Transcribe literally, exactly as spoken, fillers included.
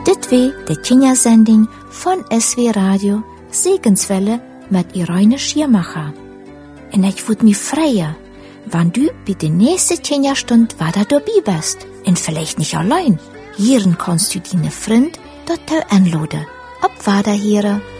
Dit wie de Kindersending von S W Radio Segenswelle mit Irene Schiermacher. En ich würd mich freuen, wenn du bei der nächsten Kinderstunde weiter dabei bist. Und vielleicht nicht allein. Hier kannst du deine Freund dort anladen. Ob weiter hier.